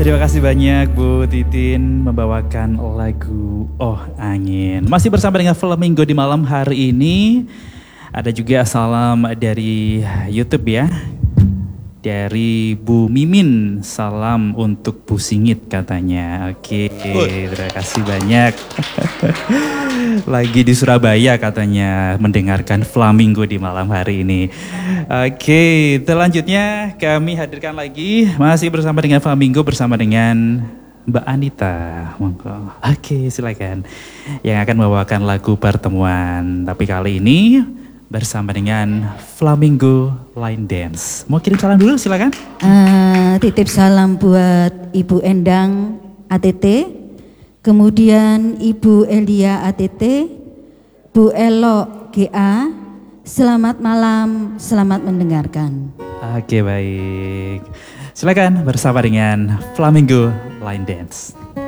Terima kasih banyak Bu Titin membawakan lagu Oh Angin. Masih bersama dengan Flamingo di malam hari ini. Ada juga salam dari YouTube ya. Dari Bu Mimin, salam untuk Bu Singit katanya. Oke, terima kasih banyak. Lagi di Surabaya katanya mendengarkan Flamingo di malam hari ini. Oke, selanjutnya kami hadirkan lagi masih bersama dengan Flamingo bersama dengan Mbak Anita. Monggo. Oke, silakan. Yang akan membawakan lagu Pertemuan. Tapi kali ini bersama dengan Flamingo Line Dance. Mau kirim salam dulu silakan. Titip salam buat Ibu Endang ATT, kemudian Ibu Elia ATT, Bu Elo GA. Selamat malam, selamat mendengarkan. Oke, baik. Silakan bersama dengan Flamingo Line Dance.